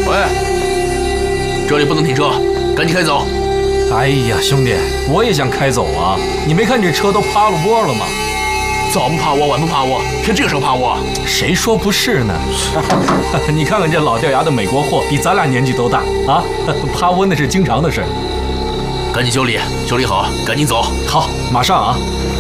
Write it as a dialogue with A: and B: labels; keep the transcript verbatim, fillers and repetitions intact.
A: 喂，这里不能停车，赶紧开走！
B: 哎呀，兄弟，我也想开走啊！你没看这车都趴了窝了吗？
A: 早不怕我，晚不怕我，偏这个时候怕我？
B: 谁说不是呢？你看看这老掉牙的美国货，比咱俩年纪都大啊！趴窝那是经常的事。
A: 赶紧修理，修理好，赶紧走。
B: 好，马上啊！